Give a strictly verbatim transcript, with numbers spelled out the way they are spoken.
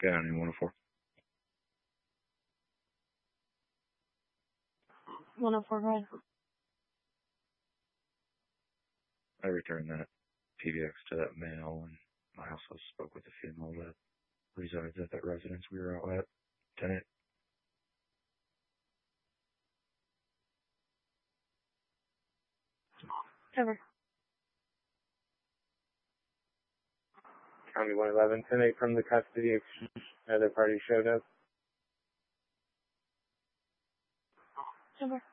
County one oh four. one oh four, right. I returned that P B X to that male, and I also spoke with the female that resides at that residence we were out at. Tenant. Over. County one eleven, ten eight from the custody. Other party showed up. Over.